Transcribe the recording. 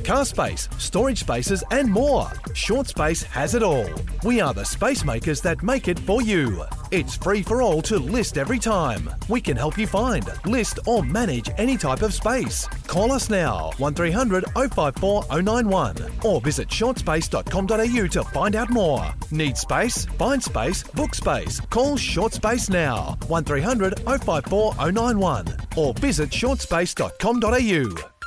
car space, storage spaces and more. ShortSpace has it all. We are the space makers that make it for you. It's free for all to list every time. We can help you find, list or manage any type of space. Call us now, 1300 054 091 or visit shortspace.com.au to find out more. Need space? Find space, book space. Call ShortSpace now, 1300 054 091 or visit shortspace.com.au.